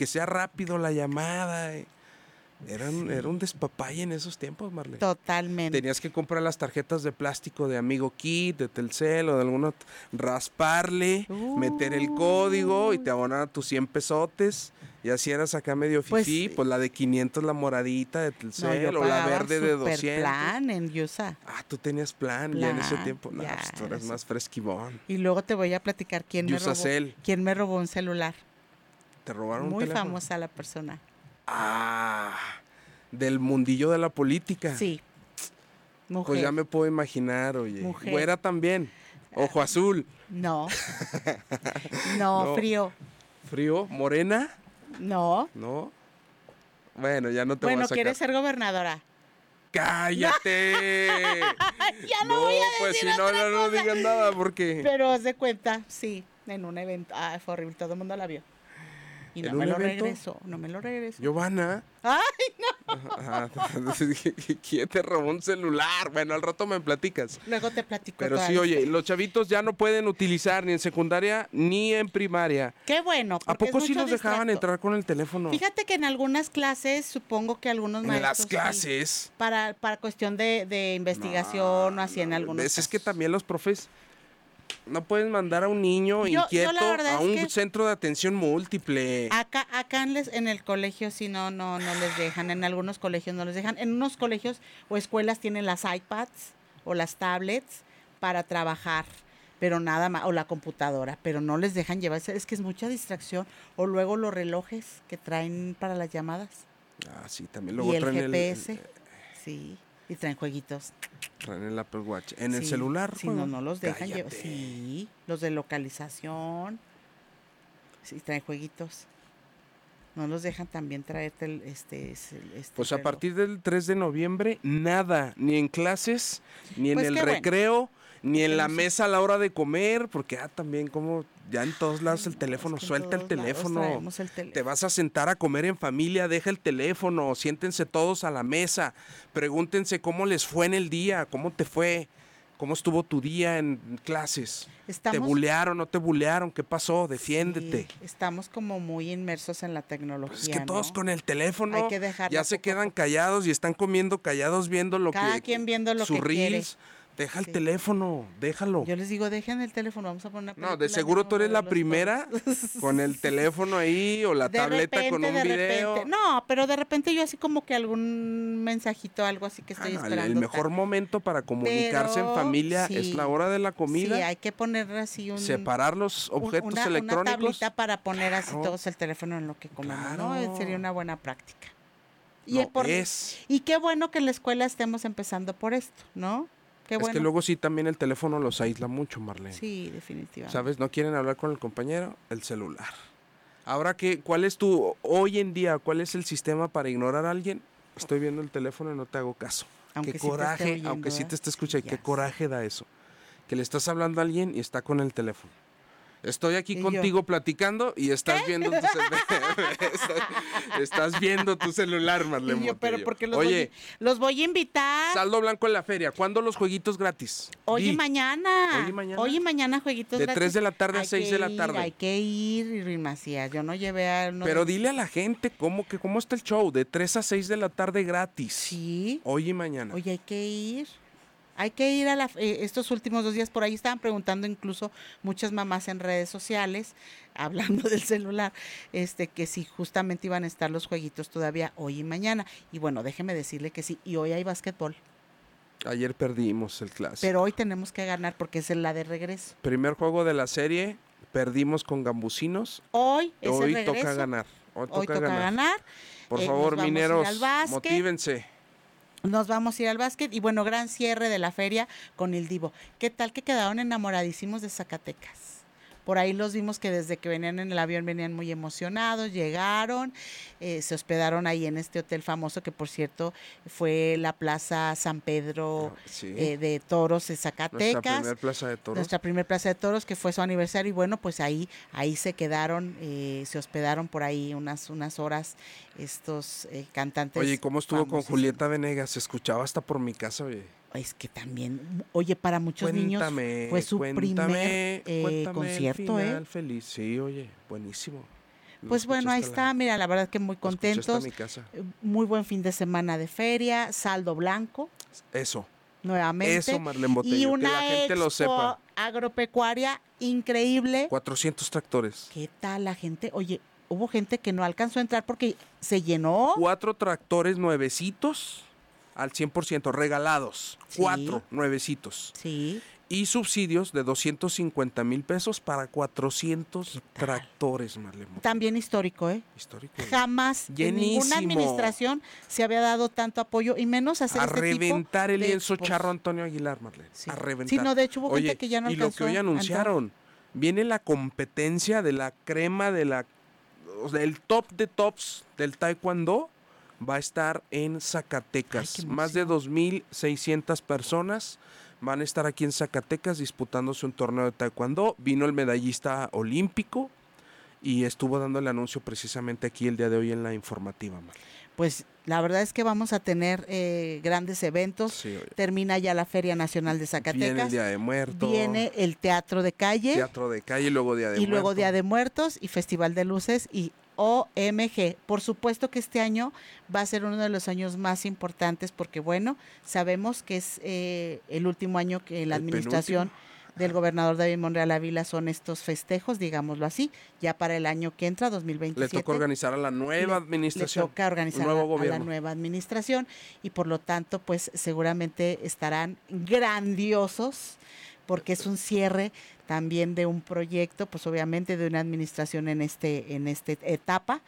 que sea rápido la llamada. Era un despapalle en esos tiempos, Marlene. Totalmente. Tenías que comprar las tarjetas de plástico de Amigo Kit, de Telcel o de alguno, rasparle, meter el código y te abonaban tus 100 pesotes. Y así eras acá medio fifí, pues la de 500 la moradita de Telcel o la verde de 200. Plan en USA. Ah, tú tenías plan ya en ese tiempo. No, pues tú eres más fresquibón. Y luego te voy a platicar quién me robó un celular. ¿Te robaron un teléfono? Muy famosa la persona. Ah, del mundillo de la política. Sí. Mujer. Pues ya me puedo imaginar, oye. Mujer. Güera también. Ojo azul. No. No, frío. ¿Frío? ¿Morena? No. ¿No? Bueno, ya no te voy a sacar. Bueno, ¿quieres ser gobernadora? ¡Cállate! Ya no voy a decir pues si no digas nada porque... Pero haz de cuenta, sí, en un evento. Ah, fue horrible, todo el mundo la vio. Y no me lo regresó. Giovanna. ¡Ay, no! ¿Quién te robó un celular? Bueno, al rato me platicas. Luego te platico. Pero sí, oye, los chavitos ya no pueden utilizar ni en secundaria ni en primaria. Qué bueno. ¿A poco sí los dejaban entrar con el teléfono? Fíjate que en algunas clases, supongo que algunos maestros... ¿En las clases? Sí, para cuestión de investigación o así en algunos casos. Es que también los profes... No puedes mandar a un niño inquieto a un centro de atención múltiple. Acá en el colegio sí no les dejan, en algunos colegios no les dejan. En unos colegios o escuelas tienen las iPads o las tablets para trabajar, pero nada más, o la computadora, pero no les dejan llevarse, es que es mucha distracción. O luego los relojes que traen para las llamadas. Ah, sí, también luego y el traen GPS, sí, y traen jueguitos. Traen el Apple Watch. ¿En el celular? Sí, no los dejan llevar. Sí, los de localización. Sí, traen jueguitos. No los dejan también traerte pues a partir del 3 de noviembre, nada. Ni en clases, ni en el recreo, ni en la mesa a la hora de comer. Porque también como ya en todos lados el teléfono. Suelta el teléfono. Te vas a sentar a comer en familia, deja el teléfono. Siéntense todos a la mesa. Pregúntense cómo les fue en el día, cómo te fue. ¿Cómo estuvo tu día en clases? ¿Te bulearon, no te bulearon? ¿Qué pasó? Defiéndete. Sí, estamos como muy inmersos en la tecnología. Pues es que todos con el teléfono hay que ya se quedan callados y están comiendo callados viendo lo Cada quien viendo lo que quiere. Deja el teléfono, déjalo. Yo les digo, dejen el teléfono, vamos a poner una No, de seguro tú eres la primera con el teléfono ahí o la tableta con un video. Repente. No, pero de repente yo así como que algún mensajito, algo así que estoy esperando. El mejor momento para comunicarse en familia es la hora de la comida. Sí, hay que poner así separar los objetos electrónicos. Una tablita para poner así todos el teléfono en lo que comemos, ¿no? Sería una buena práctica. Y qué bueno que en la escuela estemos empezando por esto, ¿no? Es que luego sí también el teléfono los aísla mucho, Marlene. Sí, definitivamente. ¿Sabes? No quieren hablar con el compañero, el celular. Ahora, ¿cuál es hoy en día, cuál es el sistema para ignorar a alguien? Estoy viendo el teléfono y no te hago caso. Qué coraje, aunque sí te esté escuchando, qué coraje da eso. Que le estás hablando a alguien y está con el teléfono. Estoy aquí contigo platicando y estás viendo tu celular. estás viendo tu celular, Marlene. Pero porque los voy a invitar. Saldo blanco en la feria. ¿Cuándo los jueguitos gratis? Hoy y mañana. Hoy y mañana jueguitos de gratis. De 3 de la tarde a 6 de la tarde. Hay que ir, Irving Macías. Yo no llevé a... Pero dile a la gente cómo está el show. De 3 a 6 de la tarde gratis. Sí. Hoy y mañana. Oye, hay que ir. Hay que ir a estos últimos 2 días, por ahí estaban preguntando incluso muchas mamás en redes sociales, hablando del celular, que si justamente iban a estar los jueguitos todavía hoy y mañana. Y bueno, déjeme decirle que sí, y hoy hay básquetbol. Ayer perdimos el clásico. Pero hoy tenemos que ganar porque es la de regreso. Primer juego de la serie, perdimos con Gambusinos. Hoy es el regreso. Toca ganar. Hoy toca ganar. Por favor, mineros, motívense. Nos vamos a ir al básquet y bueno, gran cierre de la feria con el Divo. ¿Qué tal que quedaron enamoradísimos de Zacatecas? Por ahí los vimos que desde que venían en el avión venían muy emocionados, llegaron, se hospedaron ahí en este hotel famoso que por cierto fue la Plaza San Pedro de Toros de Zacatecas. Nuestra primer plaza de toros que fue su aniversario y bueno, pues ahí se quedaron, se hospedaron por ahí unas horas estos cantantes. Oye, ¿cómo estuvo con Julieta Venegas? Se escuchaba hasta por mi casa, oye. Es que también, oye, para muchos niños fue su primer concierto, final feliz. Sí, oye, buenísimo. Pues bueno, ahí está, mira, la verdad que muy contentos. Mi casa. Muy buen fin de semana de feria, saldo blanco. Eso. Nuevamente. Eso, Marlene Botello, y una que la gente lo sepa. Agropecuaria increíble. 400 tractores. ¿Qué tal la gente? Oye, hubo gente que no alcanzó a entrar porque se llenó. 4 tractores nuevecitos al 100%, regalados. Sí. 4 nuevecitos. Sí. Y subsidios de 250,000 pesos para 400 tractores, Marlene. También histórico, ¿eh? Histórico. Jamás en ninguna administración se había dado tanto apoyo y menos hacer este tipo de reventar el lienzo charro Antonio Aguilar, Marlene. Sí. A reventar. Sí, no, de hecho hubo gente que ya no alcanzó. Y lo que hoy anunciaron, viene la competencia de la crema del top de tops del taekwondo, va a estar en Zacatecas. Ay, más de 2,600 personas van a estar aquí en Zacatecas disputándose un torneo de taekwondo. Vino el medallista olímpico y estuvo dando el anuncio precisamente aquí el día de hoy en la informativa, Mar. Pues la verdad es que vamos a tener grandes eventos. Sí, termina ya la Feria Nacional de Zacatecas. Viene el Día de Muertos. Viene el Teatro de Calle. Teatro de Calle, luego Día de Muertos. Y luego Día de Muertos y Festival de Luces y OMG. Por supuesto que este año va a ser uno de los años más importantes porque, bueno, sabemos que es el último año que la administración del gobernador David Monreal Ávila son estos festejos, digámoslo así, ya para el año que entra, 2027. Le toca organizar a la nueva administración. Le toca organizar a la nueva administración y por lo tanto, pues seguramente estarán grandiosos porque es un cierre también de un proyecto, pues obviamente de una administración en esta etapa.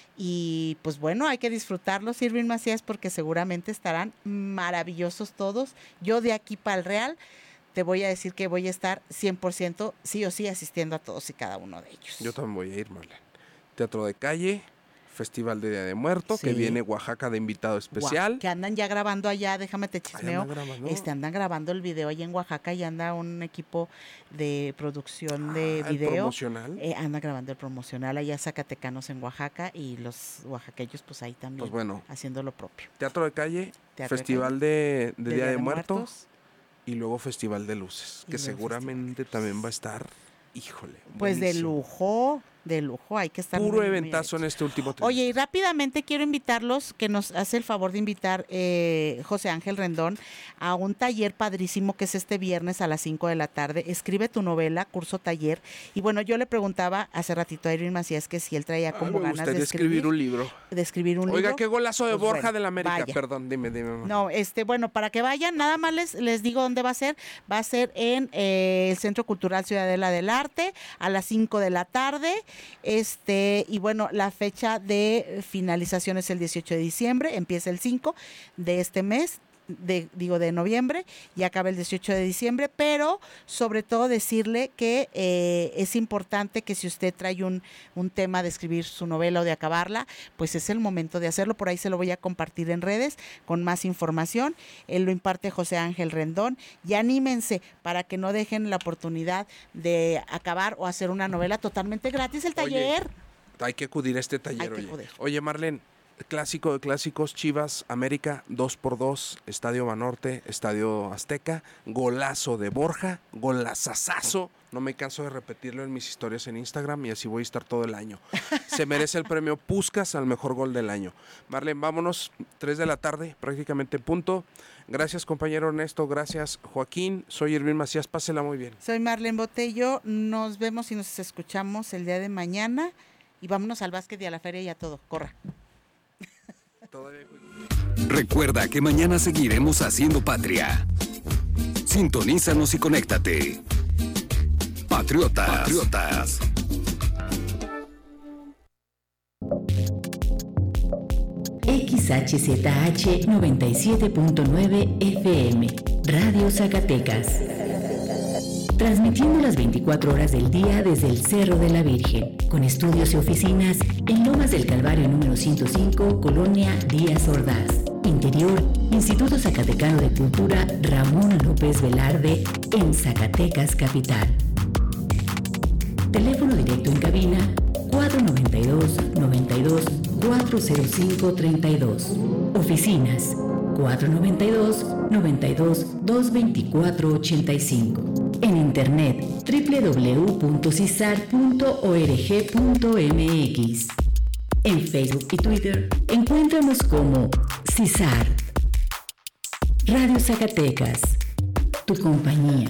Y pues bueno, hay que disfrutarlos, Irving Macías, porque seguramente estarán maravillosos todos. Yo de aquí para el Real te voy a decir que voy a estar 100% sí o sí asistiendo a todos y cada uno de ellos. Yo también voy a ir, Marlene. Teatro de Calle, Festival de Día de Muertos, sí. Que viene Oaxaca de invitado especial. Que andan ya grabando allá, déjame te chismeo. Andan grabando el video allá en Oaxaca y anda un equipo de producción de video. ¿El promocional? Anda grabando el promocional allá zacatecanos en Oaxaca y los oaxaqueños pues ahí también pues bueno, haciendo lo propio. Teatro de Calle, Festival de Día de Muertos. Y luego Festival de Luces, que seguramente también va a estar, híjole. Pues buenísimo. De lujo, hay que estar puro eventazo en este último trimestre. Oye, y rápidamente quiero invitarlos, que nos hace el favor de invitar José Ángel Rendón a un taller padrísimo que es este viernes a las 5 de la tarde. Escribe tu novela, curso taller. Y bueno, yo le preguntaba hace ratito a Irving Macías que si él traía como ganas de escribir un libro. Oiga, qué golazo de Borja de la América. Vaya. Perdón, dime. No, bueno, para que vayan, nada más les digo dónde va a ser. Va a ser en el Centro Cultural Ciudadela del Arte a las 5 de la tarde. Y bueno, la fecha de finalización es el 18 de diciembre, empieza el 5 de este mes, de noviembre, y acaba el 18 de diciembre, pero sobre todo decirle que es importante que si usted trae un tema de escribir su novela o de acabarla, pues es el momento de hacerlo. Por ahí se lo voy a compartir en redes con más información. Él lo imparte José Ángel Rendón, y anímense para que no dejen la oportunidad de acabar o hacer una novela totalmente gratis el taller. Oye, hay que acudir a este taller. Oye, Marlene, clásico de clásicos, Chivas América 2x2, Estadio Banorte, Estadio Azteca, golazo de Borja, golazazazo, no me canso de repetirlo en mis historias en Instagram y así voy a estar todo el año. Se merece el premio Puskás al mejor gol del año. Marlene, vámonos, 3 de la tarde, prácticamente punto. Gracias, compañero Ernesto, gracias, Joaquín, soy Irving Macías, pásela muy bien. Soy Marlene Botello, nos vemos y nos escuchamos el día de mañana y vámonos al básquet y a la feria y a todo, corra. Recuerda que mañana seguiremos haciendo patria. Sintonízanos y conéctate. Patriotas. XHZH 97.9 FM, Radio Zacatecas. Transmitiendo las 24 horas del día desde el Cerro de la Virgen, con estudios y oficinas en Lomas del Calvario número 105, Colonia Díaz Ordaz. Interior, Instituto Zacatecano de Cultura Ramón López Velarde, en Zacatecas Capital. Teléfono directo en cabina 492-92-405-32. Oficinas 492-92-224-85. en internet www.cisar.org.mx. En Facebook y Twitter, encuéntranos como CISAR. Radio Zacatecas, tu compañía.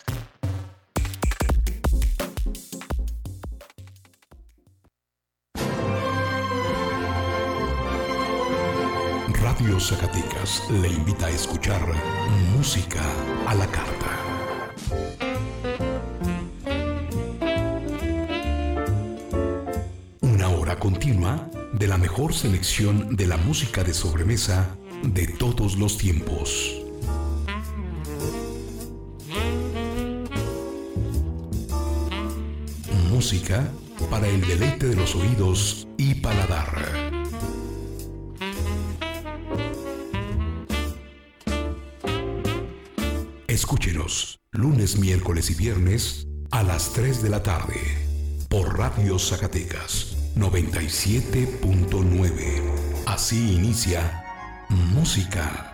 Radio Zacatecas le invita a escuchar música a la carta. Una hora continua de la mejor selección de la música de sobremesa de todos los tiempos. Música para el deleite de los oídos y paladar. Escúchenos lunes, miércoles y viernes a las 3 de la tarde por Radio Zacatecas 97.9. Así inicia Música